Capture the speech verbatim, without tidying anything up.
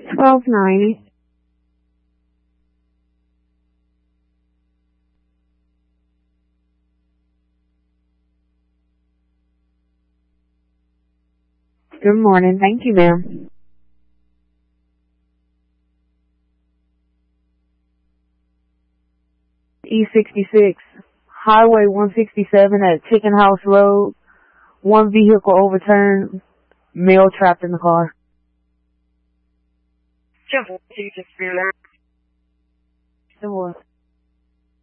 twelve ninety. Good morning. Thank you, ma'am. E sixty-six, Highway one sixty-seven at Chicken House Road. One vehicle overturned. Male trapped in the car. Just Jesus, It was.